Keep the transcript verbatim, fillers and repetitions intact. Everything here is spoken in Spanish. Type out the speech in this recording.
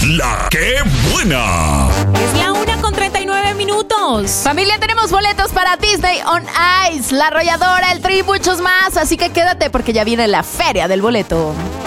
La que buena. Es la una con treinta y nueve minutos. Familia, tenemos boletos para Disney on Ice, La Arrolladora, el Tri y muchos más. Así que quédate porque ya viene la feria del boleto.